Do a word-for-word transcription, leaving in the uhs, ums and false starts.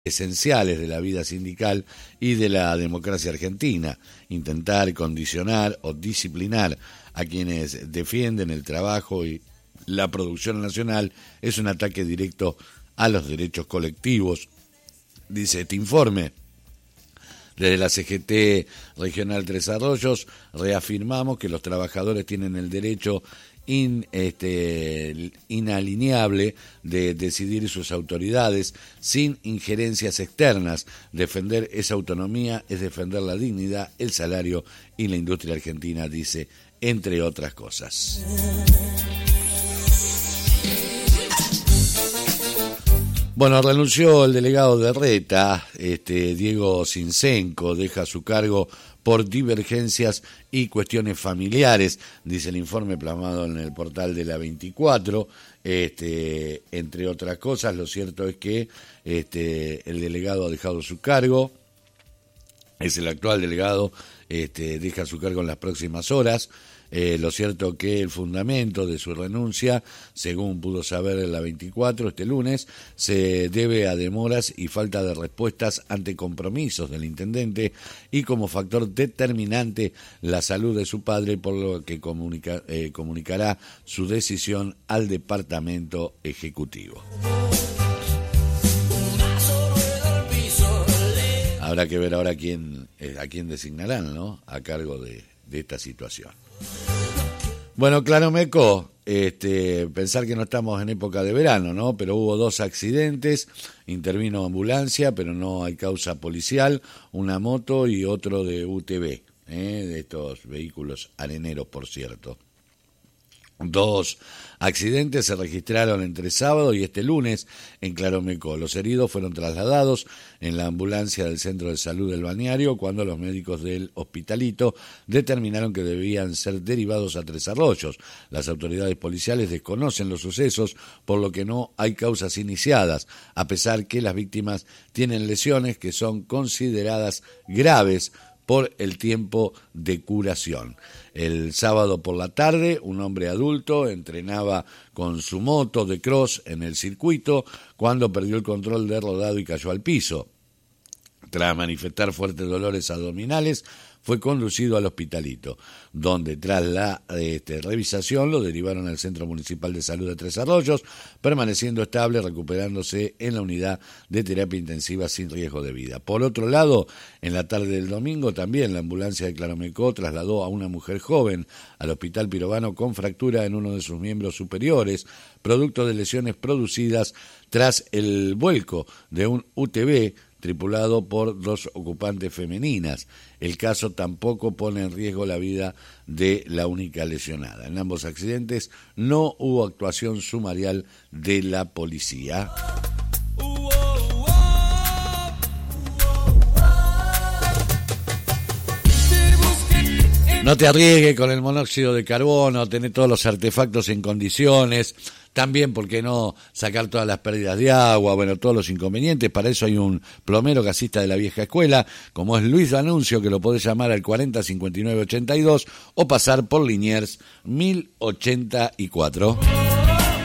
esenciales de la vida sindical y de la democracia argentina. Intentar condicionar o disciplinar a quienes defienden el trabajo y la producción nacional es un ataque directo a los derechos colectivos, dice este informe. Desde la C G T Regional Tres Arroyos reafirmamos que los trabajadores tienen el derecho In, este, inalineable de decidir sus autoridades sin injerencias externas. Defender esa autonomía es defender la dignidad, el salario y la industria argentina, dice, entre otras cosas. Bueno, renunció el delegado de Reta, este, Diego Cincenco, deja su cargo por divergencias y cuestiones familiares, dice el informe plasmado en el portal de la veinticuatro, este, entre otras cosas. Lo cierto es que este, el delegado ha dejado su cargo, es el actual delegado, este, deja su cargo en las próximas horas. Eh, lo cierto que el fundamento de su renuncia, según pudo saber en la veinticuatro este lunes, se debe a demoras y falta de respuestas ante compromisos del intendente y como factor determinante la salud de su padre, por lo que comunica, eh, comunicará su decisión al departamento ejecutivo. Habrá que ver ahora quién, eh, a quién designarán, ¿no?, a cargo de, de esta situación. Bueno, Claromeco, este, pensar que no estamos en época de verano, ¿no? Pero hubo dos accidentes, intervino ambulancia, pero no hay causa policial, una moto y otro de U T V, ¿eh? De estos vehículos areneros, por cierto. Dos accidentes se registraron entre sábado y este lunes en Claromeco. Los heridos fueron trasladados en la ambulancia del Centro de Salud del Balneario cuando los médicos del Hospitalito determinaron que debían ser derivados a Tres Arroyos. Las autoridades policiales desconocen los sucesos, por lo que no hay causas iniciadas, a pesar que las víctimas tienen lesiones que son consideradas graves por el tiempo de curación. El sábado por la tarde, un hombre adulto entrenaba con su moto de cross en el circuito cuando perdió el control de rodado y cayó al piso. Tras manifestar fuertes dolores abdominales, fue conducido al Hospitalito, donde tras la este, revisación lo derivaron al Centro Municipal de Salud de Tres Arroyos, permaneciendo estable, recuperándose en la unidad de terapia intensiva sin riesgo de vida. Por otro lado, en la tarde del domingo también la ambulancia de Claromeco trasladó a una mujer joven al Hospital Pirovano con fractura en uno de sus miembros superiores, producto de lesiones producidas tras el vuelco de un U T V tripulado por dos ocupantes femeninas. El caso tampoco pone en riesgo la vida de la única lesionada. En ambos accidentes no hubo actuación sumarial de la policía. No te arriesgues con el monóxido de carbono, tener todos los artefactos en condiciones. También, ¿por qué no sacar todas las pérdidas de agua? Bueno, todos los inconvenientes. Para eso hay un plomero gasista de la vieja escuela, como es Luis D'Annunzio, que lo podés llamar al cuarenta cincuenta y nueve ochenta y dos o pasar por Liniers mil ochenta y cuatro.